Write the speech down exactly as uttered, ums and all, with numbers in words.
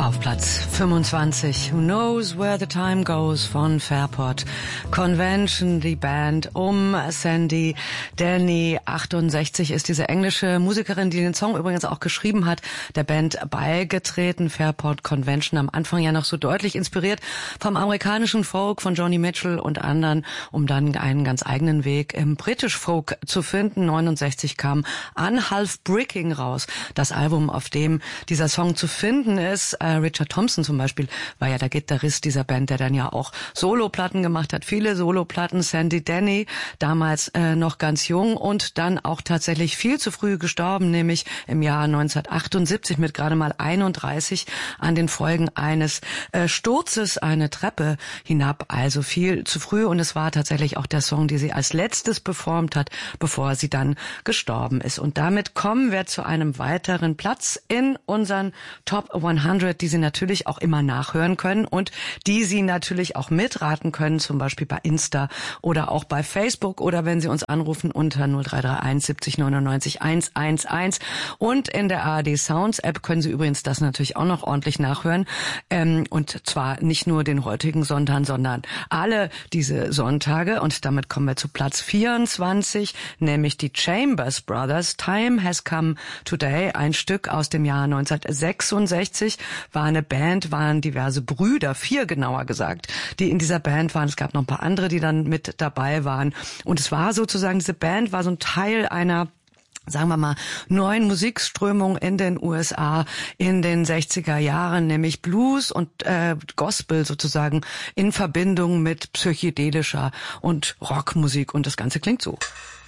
Auf Platz fünfundzwanzig, Who Knows Where the Time Goes von Fairport Convention, die Band um Sandy Denny. achtundsechzig ist diese englische Musikerin, die den Song übrigens auch geschrieben hat, der Band beigetreten. Fairport Convention, am Anfang ja noch so deutlich inspiriert vom amerikanischen Folk von Joni Mitchell und anderen, um dann einen ganz eigenen Weg im British Folk zu finden. neunundsechzig kam Unhalf Bricking raus, das Album, auf dem dieser Song zu finden ist. Richard Thompson zum Beispiel war ja der Gitarrist dieser Band, der dann ja auch Soloplatten gemacht hat, viele Soloplatten. Sandy Denny, damals äh, noch ganz jung und dann auch tatsächlich viel zu früh gestorben, nämlich im Jahr neunzehnhundertachtundsiebzig mit gerade mal einunddreißig an den Folgen eines äh, Sturzes eine Treppe hinab, also viel zu früh, und es war tatsächlich auch der Song, den sie als letztes performt hat, bevor sie dann gestorben ist. Und damit kommen wir zu einem weiteren Platz in unseren Top hundert, die Sie natürlich auch immer nachhören können und die Sie natürlich auch mitraten können, zum Beispiel bei Insta oder auch bei Facebook oder wenn Sie uns anrufen unter null drei drei eins siebzig neunundneunzig hundertelf. Und in der A R D Sounds App können Sie übrigens das natürlich auch noch ordentlich nachhören. Ähm, und zwar nicht nur den heutigen Sonntag, sondern alle diese Sonntage. Und damit kommen wir zu Platz vierundzwanzig, nämlich die Chambers Brothers. Time Has Come Today, ein Stück aus dem Jahr neunzehnhundertsechsundsechzig. War eine Band, waren diverse Brüder, vier genauer gesagt, die in dieser Band waren. Es gab noch ein paar andere, die dann mit dabei waren. Und es war sozusagen, diese Band war so ein Teil einer, sagen wir mal, neuen Musikströmung in den U S A in den sechziger Jahren, nämlich Blues und äh, Gospel sozusagen in Verbindung mit psychedelischer und Rockmusik. Und das Ganze klingt so.